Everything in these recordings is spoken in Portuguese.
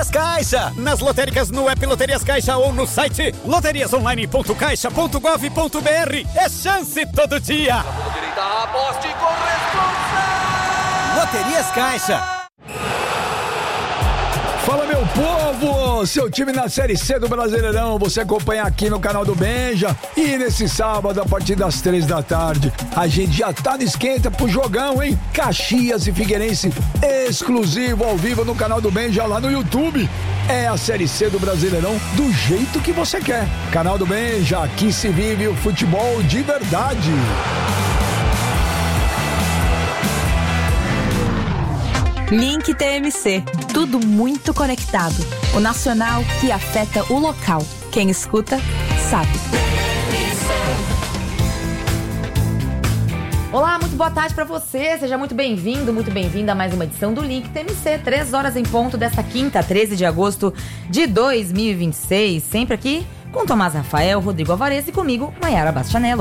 Loterias Caixa. Nas lotéricas, no app Loterias Caixa ou no site loteriasonline.caixa.gov.br. É chance todo dia. Direita, aposte com responsa. Loterias Caixa. Fala, meu povo! Seu time na Série C do Brasileirão, você acompanha aqui no canal do Benja. E nesse sábado, a partir das 3 da tarde, a gente já tá no esquenta pro jogão, hein? Caxias e Figueirense, exclusivo ao vivo no canal do Benja lá no YouTube. É a Série C do Brasileirão do jeito que você quer. Canal do Benja, aqui se vive o futebol de verdade. Link TMC, tudo muito conectado. O nacional que afeta o local. Quem escuta, sabe. Olá, muito boa tarde pra você. Seja muito bem-vindo, muito bem-vinda a mais uma edição do Link TMC. 3 horas em ponto desta quinta, 13 de agosto de 2026. Sempre aqui com Tomás Rafael, Rodrigo Alvarez e comigo, Maiara Bastianello.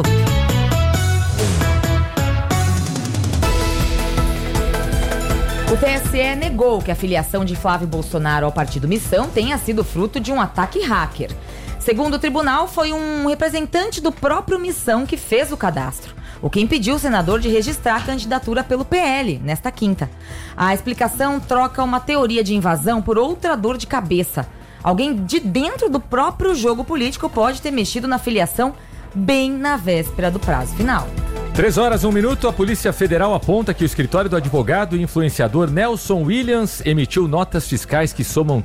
O TSE negou que a filiação de Flávio Bolsonaro ao Partido Missão tenha sido fruto de um ataque hacker. Segundo o tribunal, foi um representante do próprio Missão que fez o cadastro, o que impediu o senador de registrar a candidatura pelo PL nesta quinta. A explicação troca uma teoria de invasão por outra dor de cabeça. Alguém de dentro do próprio jogo político pode ter mexido na filiação bem na véspera do prazo final. 3 horas, 1 minuto, a Polícia Federal aponta que o escritório do advogado e influenciador Nelson Williams emitiu notas fiscais que somam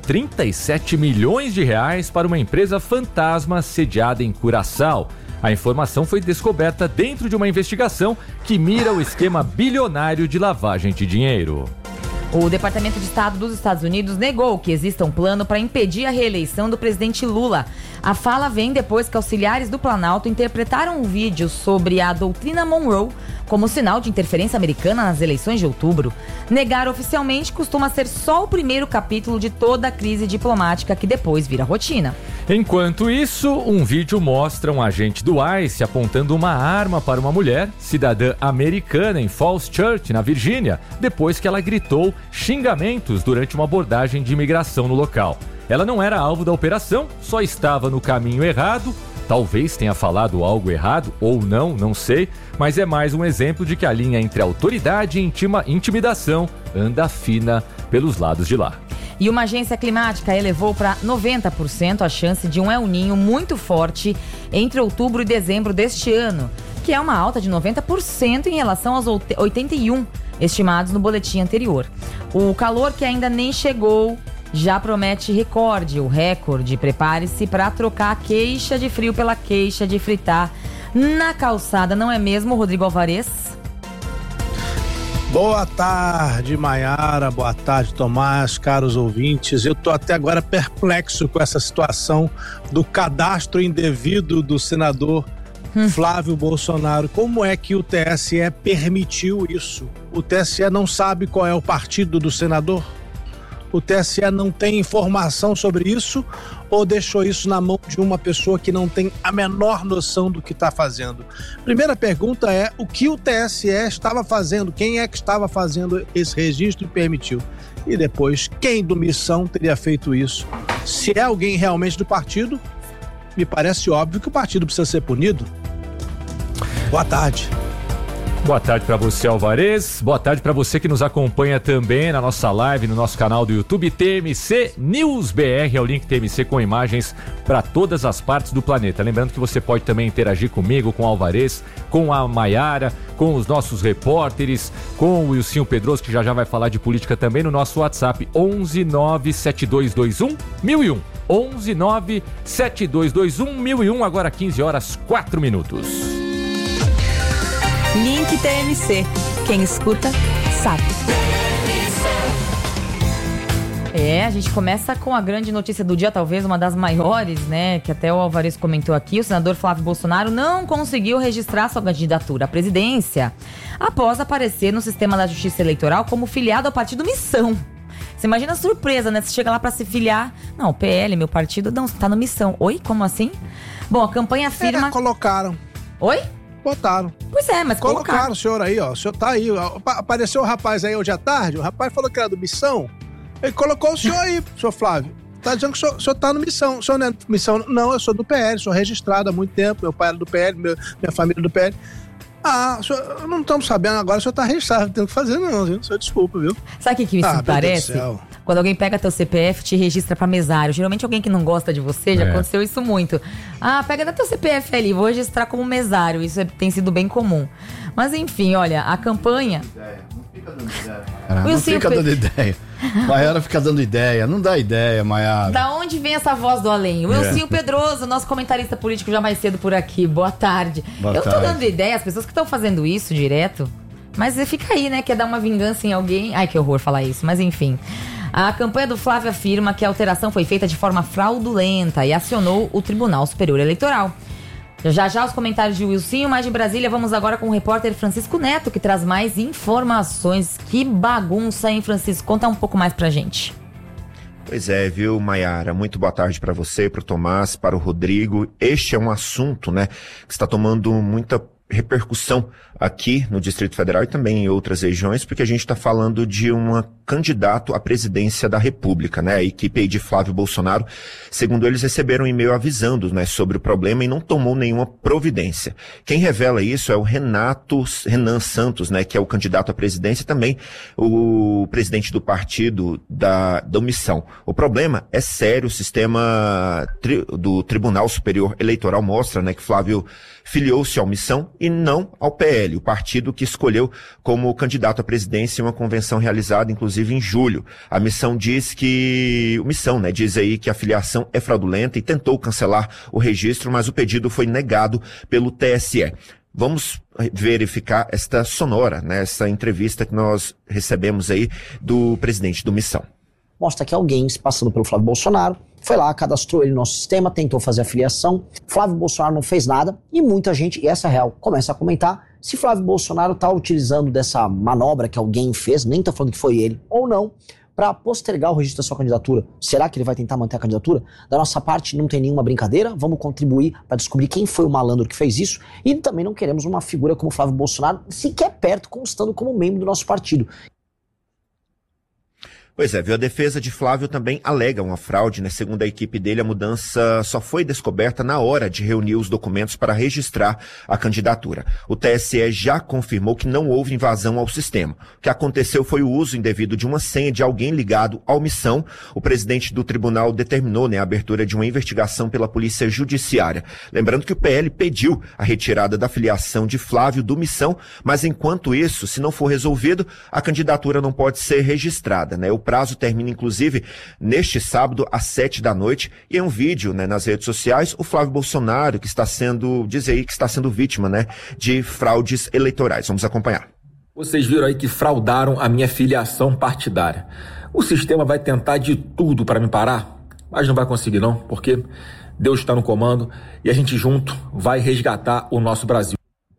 37 milhões de reais para uma empresa fantasma sediada em Curaçao. A informação foi descoberta dentro de uma investigação que mira o esquema bilionário de lavagem de dinheiro. O Departamento de Estado dos Estados Unidos negou que exista um plano para impedir a reeleição do presidente Lula. A fala vem depois que auxiliares do Planalto interpretaram um vídeo sobre a doutrina Monroe como sinal de interferência americana nas eleições de outubro. Negar oficialmente costuma ser só o primeiro capítulo de toda a crise diplomática que depois vira rotina. Enquanto isso, um vídeo mostra um agente do ICE apontando uma arma para uma mulher, cidadã americana em Falls Church, na Virgínia, depois que ela gritou xingamentos durante uma abordagem de imigração no local. Ela não era alvo da operação, só estava no caminho errado. Talvez tenha falado algo errado, ou não sei, mas é mais um exemplo de que a linha entre autoridade e intimidação anda fina pelos lados de lá. E uma agência climática elevou para 90% a chance de um El Niño muito forte entre outubro e dezembro deste ano, que é uma alta de 90% em relação aos 81% estimados no boletim anterior. O calor que ainda nem chegou já promete recorde. O recorde, prepare-se para trocar a queixa de frio pela queixa de fritar na calçada, não é mesmo, Rodrigo Alvarez? Boa tarde, Maiara, boa tarde, Tomás, caros ouvintes. Eu tô até agora perplexo com essa situação do cadastro indevido do senador Flávio Bolsonaro. Como é que o TSE permitiu isso? O TSE não sabe qual é o partido do senador? O TSE não tem informação sobre isso ou deixou isso na mão de uma pessoa que não tem a menor noção do que está fazendo? Primeira pergunta é: o que o TSE estava fazendo? Quem é que estava fazendo esse registro e permitiu? E depois, quem do Missão teria feito isso? Se é alguém realmente do partido, me parece óbvio que o partido precisa ser punido. Boa tarde. Boa tarde para você, Alvarez. Boa tarde para você que nos acompanha também na nossa live, no nosso canal do YouTube TMC News BR, é o link TMC com imagens para todas as partes do planeta. Lembrando que você pode também interagir comigo, com o Alvarez, com a Maiara, com os nossos repórteres, com o Wilson Pedroso, que já vai falar de política também, no nosso WhatsApp 11972211001. 11972211001, agora 15 horas 4 minutos. Link TMC. Quem escuta, sabe. A gente começa com a grande notícia do dia, talvez uma das maiores, né? Que até o Alvarez comentou aqui. O senador Flávio Bolsonaro não conseguiu registrar sua candidatura à presidência após aparecer no sistema da Justiça Eleitoral como filiado ao partido Missão. Você imagina a surpresa, né? Você chega lá pra se filiar. Não, o PL, meu partido, não, tá no Missão. Oi? Como assim? Bom, a campanha afirma... Colocaram. Oi? Botaram. Pois é, mas colocaram o senhor aí, ó. O senhor tá aí, ó. Apareceu o rapaz aí hoje à tarde, o rapaz falou que era do Missão. Ele colocou o senhor aí, senhor Flávio. Tá dizendo que o senhor tá no Missão. O senhor não é Missão? Não, eu sou do PL, sou registrado há muito tempo. Meu pai era do PL, minha família é do PL. Senhor, não estamos sabendo agora, o senhor tá registrado, não tem o que fazer não, viu? O senhor desculpa, viu? Sabe o que isso parece? Quando alguém pega teu CPF, te registra pra mesário. Geralmente alguém que não gosta de você, já aconteceu isso muito. Pega teu CPF ali, vou registrar como mesário. Isso tem sido bem comum. Mas enfim, olha, a campanha... Não fica dando ideia. Maiara fica dando ideia. Não dá ideia, Maiara. Da onde vem essa voz do além? O Wilson Pedroso, nosso comentarista político já mais cedo por aqui. Boa tarde. Eu tô dando ideia, as pessoas que estão fazendo isso direto. Mas fica aí, né? Quer dar uma vingança em alguém. Ai, que horror falar isso. Mas enfim. A campanha do Flávio afirma que a alteração foi feita de forma fraudulenta e acionou o Tribunal Superior Eleitoral. Já os comentários de Wilson, mas de Brasília, vamos agora com o repórter Francisco Neto, que traz mais informações. Que bagunça, hein, Francisco? Conta um pouco mais pra gente. Pois é, viu, Maiara? Muito boa tarde para você, para o Tomás, para o Rodrigo. Este é um assunto, né, que está tomando muita repercussão aqui no Distrito Federal e também em outras regiões, porque a gente está falando de um candidato à presidência da República, né? A equipe aí de Flávio Bolsonaro, segundo eles, receberam um e-mail avisando, né, sobre o problema e não tomou nenhuma providência. Quem revela isso é o Renan Santos, né, que é o candidato à presidência e também o presidente do partido da Missão. O problema é sério, o sistema do Tribunal Superior Eleitoral mostra, né, que Flávio filiou-se ao Missão e não ao PL, o partido que escolheu como candidato à presidência em uma convenção realizada, inclusive, em julho. A Missão diz diz aí que a filiação é fraudulenta e tentou cancelar o registro, mas o pedido foi negado pelo TSE. Vamos verificar esta sonora, né, essa entrevista que nós recebemos aí do presidente do Missão. Mostra que alguém, se passando pelo Flávio Bolsonaro, foi lá, cadastrou ele no nosso sistema, tentou fazer a filiação. Flávio Bolsonaro não fez nada e muita gente, e essa é real, começa a comentar se Flávio Bolsonaro está utilizando dessa manobra que alguém fez, nem estou falando que foi ele, ou não, para postergar o registro da sua candidatura. Será que ele vai tentar manter a candidatura? Da nossa parte, não tem nenhuma brincadeira, vamos contribuir para descobrir quem foi o malandro que fez isso e também não queremos uma figura como Flávio Bolsonaro sequer perto, constando como membro do nosso partido. Pois é, viu? A defesa de Flávio também alega uma fraude, né? Segundo a equipe dele, a mudança só foi descoberta na hora de reunir os documentos para registrar a candidatura. O TSE já confirmou que não houve invasão ao sistema. O que aconteceu foi o uso indevido de uma senha de alguém ligado ao Missão. O presidente do tribunal determinou, né, a abertura de uma investigação pela Polícia Judiciária. Lembrando que o PL pediu a retirada da filiação de Flávio do Missão, mas enquanto isso, se não for resolvido, a candidatura não pode ser registrada, né? O prazo termina, inclusive, neste sábado, às 7 da noite. E em um vídeo, né, nas redes sociais, o Flávio Bolsonaro, que está sendo vítima, né, de fraudes eleitorais. Vamos acompanhar. Vocês viram aí que fraudaram a minha filiação partidária. O sistema vai tentar de tudo para me parar, mas não vai conseguir não, porque Deus está no comando e a gente junto vai resgatar o nosso Brasil.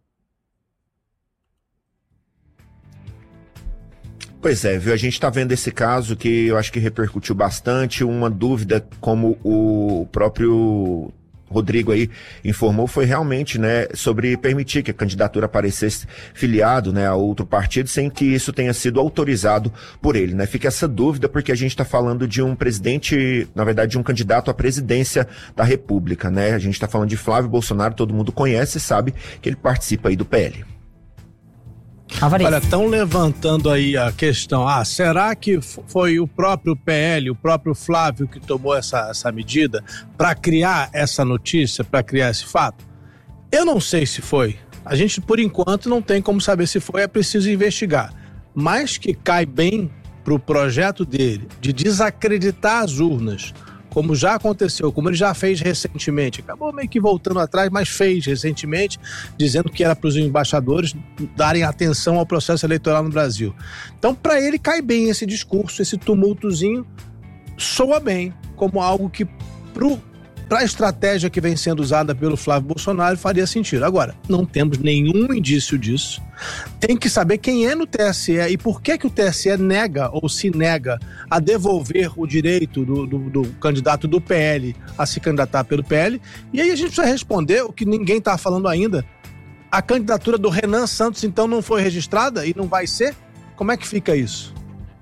Pois é, viu? A gente está vendo esse caso que eu acho que repercutiu bastante. Uma dúvida, como o próprio Rodrigo aí informou, foi realmente, né, sobre permitir que a candidatura aparecesse filiado, né, a outro partido, sem que isso tenha sido autorizado por ele, né? Fica essa dúvida porque a gente está falando de um presidente, na verdade, de um candidato à presidência da República, né? A gente está falando de Flávio Bolsonaro, todo mundo conhece e sabe que ele participa aí do PL. Olha, estão levantando aí a questão, será que foi o próprio PL, o próprio Flávio que tomou essa medida para criar essa notícia, para criar esse fato? Eu não sei se foi. A gente, por enquanto, não tem como saber se foi, é preciso investigar. Mas que cai bem para o projeto dele de desacreditar as urnas, como já aconteceu, como ele já fez recentemente, acabou meio que voltando atrás, mas fez recentemente, dizendo que era para os embaixadores darem atenção ao processo eleitoral no Brasil. Então, para ele cai bem esse discurso, esse tumultozinho, soa bem, como algo que para a estratégia que vem sendo usada pelo Flávio Bolsonaro faria sentido. Agora, não temos nenhum indício disso. Tem que saber quem é no TSE e por que o TSE nega ou se nega a devolver o direito do candidato do PL a se candidatar pelo PL. E aí a gente precisa responder o que ninguém está falando ainda. A candidatura do Renan Santos, então, não foi registrada e não vai ser? Como é que fica isso?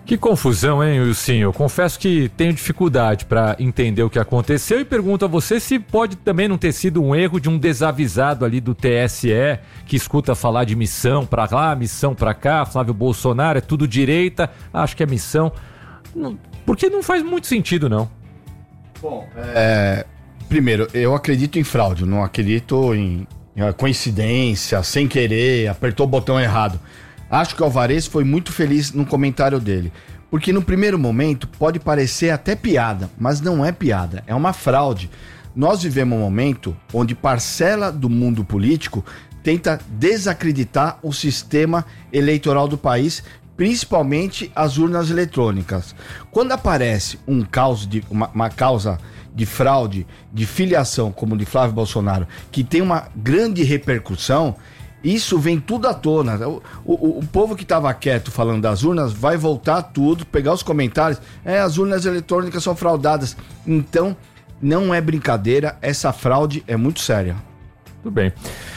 Que confusão, hein, Wilson? Eu confesso que tenho dificuldade para entender o que aconteceu e pergunto a você se pode também não ter sido um erro de um desavisado ali do TSE que escuta falar de missão para lá, missão para cá, Flávio Bolsonaro, é tudo direita, acho que é missão. Porque não faz muito sentido, não. Bom, primeiro, eu acredito em fraude, não acredito em coincidência, sem querer, apertou o botão errado. Acho que o Alvarez foi muito feliz no comentário dele, porque no primeiro momento pode parecer até piada, mas não é piada, é uma fraude. Nós vivemos um momento onde parcela do mundo político tenta desacreditar o sistema eleitoral do país, principalmente as urnas eletrônicas. Quando aparece uma causa de fraude, de filiação, como de Flávio Bolsonaro, que tem uma grande repercussão, isso vem tudo à tona. O povo que estava quieto falando das urnas vai voltar tudo, pegar os comentários. As urnas eletrônicas são fraudadas. Então, não é brincadeira, essa fraude é muito séria. Tudo bem.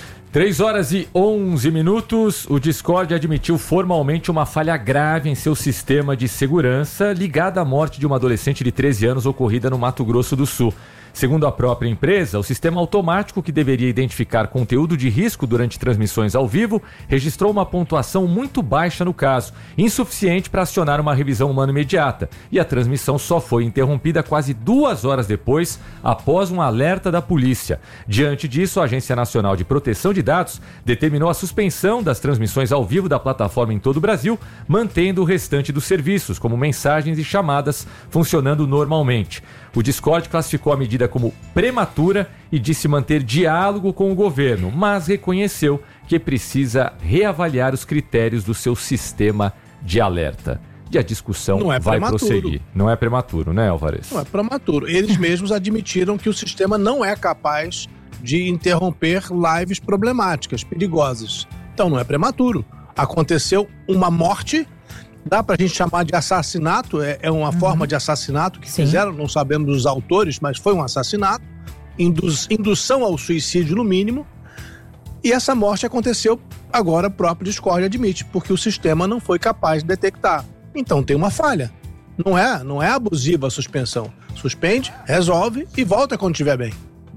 3h11, o Discord admitiu formalmente uma falha grave em seu sistema de segurança ligada à morte de uma adolescente de 13 anos ocorrida no Mato Grosso do Sul. Segundo a própria empresa, o sistema automático que deveria identificar conteúdo de risco durante transmissões ao vivo registrou uma pontuação muito baixa no caso, insuficiente para acionar uma revisão humana imediata, e a transmissão só foi interrompida quase 2 horas depois, após um alerta da polícia. Diante disso, a Agência Nacional de Proteção de Dados determinou a suspensão das transmissões ao vivo da plataforma em todo o Brasil, mantendo o restante dos serviços, como mensagens e chamadas, funcionando normalmente. O Discord classificou a medida como prematura e disse manter diálogo com o governo, mas reconheceu que precisa reavaliar os critérios do seu sistema de alerta. E a discussão vai prosseguir. Não é prematuro, né, Alvarez? Não é prematuro. Eles mesmos admitiram que o sistema não é capaz de interromper lives problemáticas, perigosas. Então não é prematuro. Aconteceu uma morte. Dá pra gente chamar de assassinato, é uma forma de assassinato que fizeram, não sabemos os autores, mas foi um assassinato, indução ao suicídio no mínimo, e essa morte aconteceu agora, o próprio Discord admite, porque o sistema não foi capaz de detectar. Então tem uma falha, não é abusiva a suspensão, suspende, resolve e volta quando estiver bem.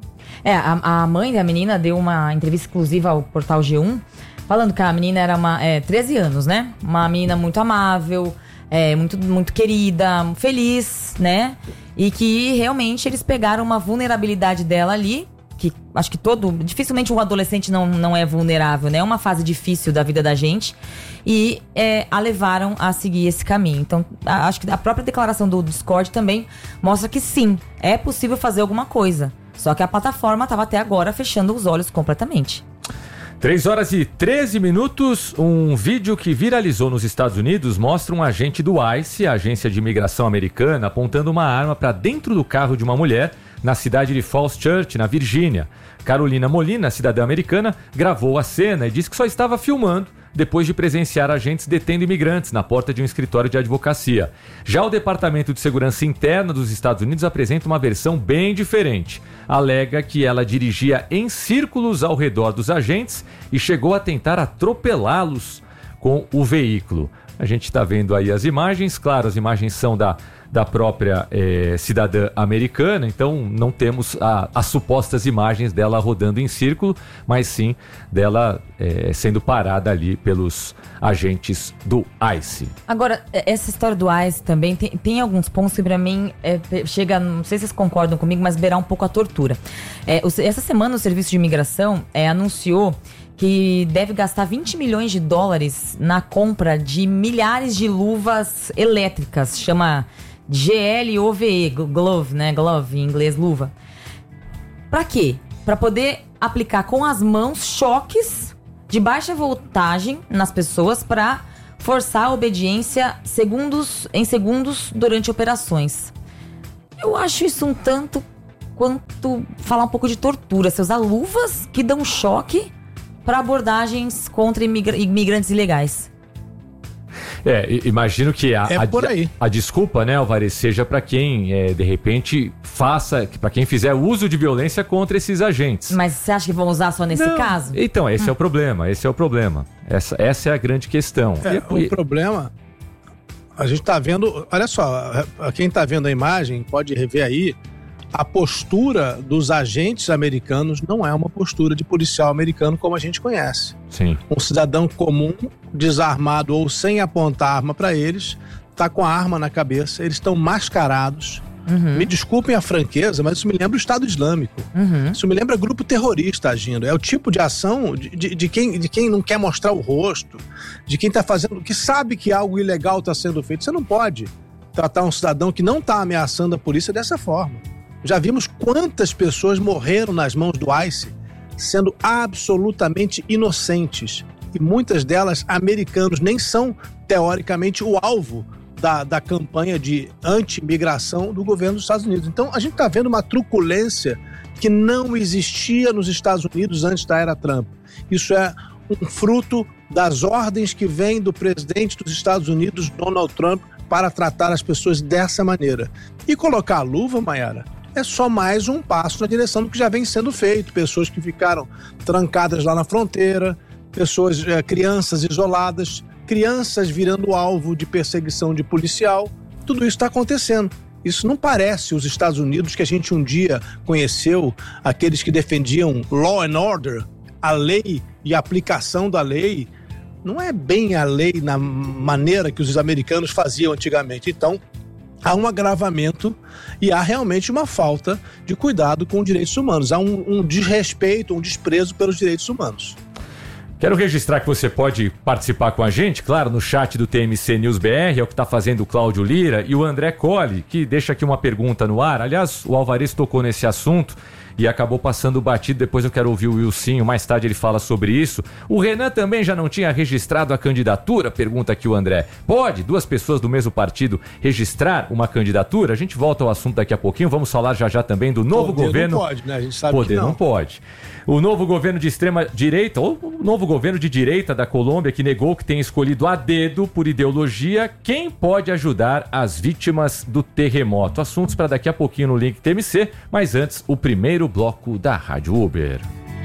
A mãe da menina deu uma entrevista exclusiva ao Portal G1, falando que a menina era 13 anos, né? Uma menina muito amável, muito querida, feliz, né? E que realmente eles pegaram uma vulnerabilidade dela ali, que acho que dificilmente um adolescente não é vulnerável, né? É uma fase difícil da vida da gente. E a levaram a seguir esse caminho. Então, acho que a própria declaração do Discord também mostra que sim, é possível fazer alguma coisa. Só que a plataforma estava até agora fechando os olhos completamente. 3h13, um vídeo que viralizou nos Estados Unidos mostra um agente do ICE, a agência de imigração americana, apontando uma arma para dentro do carro de uma mulher na cidade de Falls Church, na Virgínia. Carolina Molina, cidadã americana, gravou a cena e disse que só estava filmando depois de presenciar agentes detendo imigrantes na porta de um escritório de advocacia. Já o Departamento de Segurança Interna dos Estados Unidos apresenta uma versão bem diferente. Alega que ela dirigia em círculos ao redor dos agentes e chegou a tentar atropelá-los com o veículo. A gente está vendo aí as imagens, claro, as imagens são da própria cidadã americana, então não temos as supostas imagens dela rodando em círculo, mas sim dela sendo parada ali pelos agentes do ICE. Agora, essa história do ICE também tem alguns pontos que pra mim chega, não sei se vocês concordam comigo, mas beirar um pouco a tortura. Essa semana o Serviço de Imigração anunciou que deve gastar 20 milhões de dólares na compra de milhares de luvas elétricas, chama GLOVE, glove, né? Glove, em inglês, luva. Pra quê? Pra poder aplicar com as mãos choques de baixa voltagem nas pessoas pra forçar a obediência em segundos durante operações. Eu acho isso um tanto quanto falar um pouco de tortura. Você usar luvas que dão choque para abordagens contra imigrantes ilegais. Imagino que a desculpa, né, Alvarez, seja para quem, de repente, para quem fizer uso de violência contra esses agentes. Mas você acha que vão usar só nesse caso? Então, esse é o problema, Essa é a grande questão. O problema... A gente está vendo, olha só, quem está vendo a imagem pode rever aí, a postura dos agentes americanos não é uma postura de policial americano como a gente conhece. Sim. Um cidadão comum, desarmado ou sem apontar arma para eles, está com a arma na cabeça, eles estão mascarados. Me desculpem a franqueza, mas isso me lembra o Estado Islâmico. Isso me lembra grupo terrorista agindo. É o tipo de ação de quem não quer mostrar o rosto, de quem está fazendo, que sabe que algo ilegal está sendo feito. Você não pode tratar um cidadão que não está ameaçando a polícia dessa forma. Já vimos quantas pessoas morreram nas mãos do ICE sendo absolutamente inocentes. E muitas delas americanos, nem são teoricamente o alvo da campanha de anti-imigração do governo dos Estados Unidos. Então a gente está vendo uma truculência que não existia nos Estados Unidos antes da era Trump. Isso é um fruto das ordens que vêm do presidente dos Estados Unidos, Donald Trump, para tratar as pessoas dessa maneira. E colocar a luva, Mayara, é só mais um passo na direção do que já vem sendo feito. Pessoas que ficaram trancadas lá na fronteira, pessoas, crianças isoladas, crianças virando alvo de perseguição de policial. Tudo isso está acontecendo. Isso não parece os Estados Unidos que a gente um dia conheceu, aqueles que defendiam law and order, a lei e a aplicação da lei. Não é bem a lei na maneira que os americanos faziam antigamente. Então, há um agravamento e há realmente uma falta de cuidado com os direitos humanos. Há um desrespeito, um desprezo pelos direitos humanos. Quero registrar que você pode participar com a gente, claro, no chat do TMC News BR, é o que está fazendo o Cláudio Lira e o André Colli, que deixa aqui uma pergunta no ar. Aliás, o Alvarez tocou nesse assunto e acabou passando batido. Depois eu quero ouvir o Wilsinho, mais tarde ele fala sobre isso. O Renan também já não tinha registrado a candidatura? Pergunta aqui o André. Pode 2 pessoas do mesmo partido registrar uma candidatura? A gente volta ao assunto daqui a pouquinho. Vamos falar já também do novo governo. Não pode, né? A gente sabe Poder que não pode. O novo governo de extrema direita, ou o novo governo de direita da Colômbia, que negou que tem escolhido a dedo, por ideologia, quem pode ajudar as vítimas do terremoto. Assuntos para daqui a pouquinho no Link TMC, mas antes, o primeiro bloco da Rádio Uber.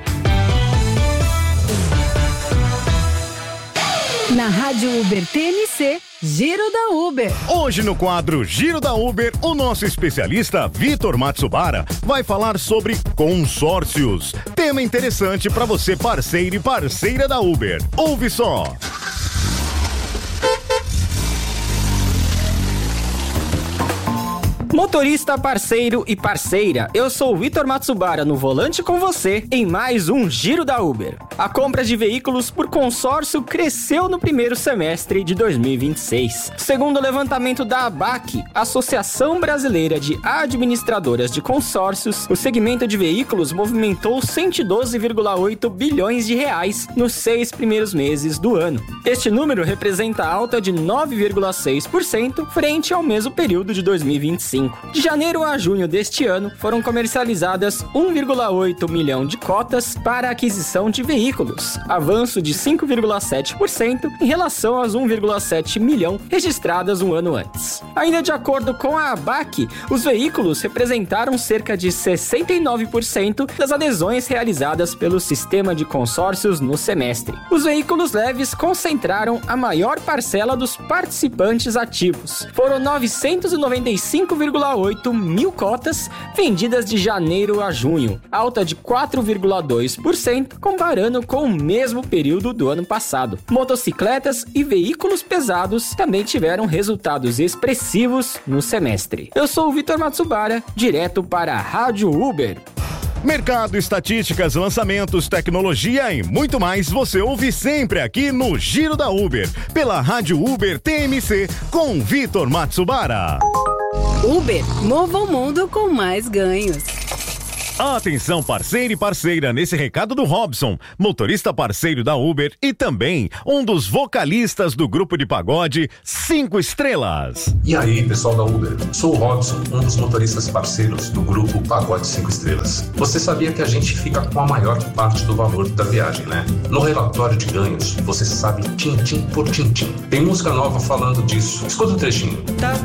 Na Rádio Uber TMC, Giro da Uber. Hoje no quadro Giro da Uber, o nosso especialista Vitor Matsubara vai falar sobre consórcios. Tema interessante para você, parceiro e parceira da Uber. Ouve só. Motorista, parceiro e parceira, eu sou o Vitor Matsubara no volante com você em mais um Giro da Uber. A compra de veículos por consórcio cresceu no primeiro semestre de 2026. Segundo o levantamento da ABAC, Associação Brasileira de Administradoras de Consórcios, o segmento de veículos movimentou 112,8 bilhões de reais nos 6 primeiros meses do ano. Este número representa alta de 9,6% frente ao mesmo período de 2025. De janeiro a junho deste ano, foram comercializadas 1,8 milhão de cotas para aquisição de veículos, avanço de 5,7% em relação às 1,7 milhão registradas um ano antes. Ainda de acordo com a ABAC, os veículos representaram cerca de 69% das adesões realizadas pelo sistema de consórcios no semestre. Os veículos leves concentraram a maior parcela dos participantes ativos. Foram 995,8 mil cotas vendidas de janeiro a junho, alta de 4,2% comparando com o mesmo período do ano passado. Motocicletas e veículos pesados também tiveram resultados expressivos no semestre. Eu sou o Vitor Matsubara, direto para a Rádio Uber. Mercado, estatísticas, lançamentos, tecnologia e muito mais você ouve sempre aqui no Giro da Uber, pela Rádio Uber TMC com Vitor Matsubara. Uber, mova o mundo com mais ganhos. Atenção, parceiro e parceira, nesse recado do Robson, motorista parceiro da Uber e também um dos vocalistas do grupo de pagode 5 Estrelas. E aí, pessoal da Uber? Sou o Robson, um dos motoristas parceiros do grupo Pagode 5 Estrelas. Você sabia que a gente fica com a maior parte do valor da viagem, né? No relatório de ganhos, você sabe tintim por tintim. Tem música nova falando disso. Escuta o trechinho. Tá